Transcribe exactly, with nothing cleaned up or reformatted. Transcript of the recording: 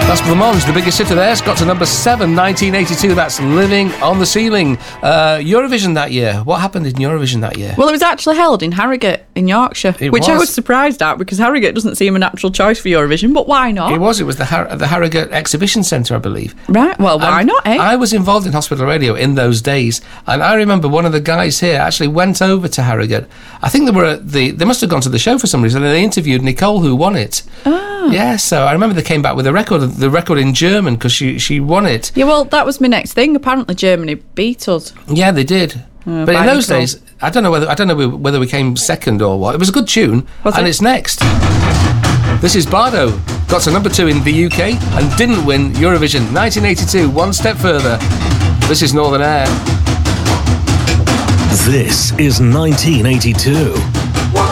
That's Blancmange, the biggest hitter there. It's got to number seven, nineteen eighty-two. That's Living on the Ceiling. Uh, Eurovision that year. What happened in Eurovision that year? Well, it was actually held in Harrogate in Yorkshire, It which was. I was surprised at because Harrogate doesn't seem a natural choice for Eurovision, but why not? It was. It was the Har- the Harrogate Exhibition Centre, I believe. Right, well, why And not, eh? I was involved in hospital radio in those days, and I remember one of the guys here actually went over to Harrogate. I think they were at the. They must have gone to the show for some reason, and they interviewed Nicole, who won it. Oh. Yeah, so I remember they came back with a record, the record in German, because she she won it. Yeah, well, that was my next thing. Apparently, Germany beat us. Yeah, they did. Uh, but in by those Nicole. days, I don't know whether I don't know whether we came second or what. It was a good tune, Was and it? it's next. This is Bardo. Got to number two in the U K and didn't win Eurovision. nineteen eighty-two, one step further. This is Northern Air. This is nineteen eighty-two.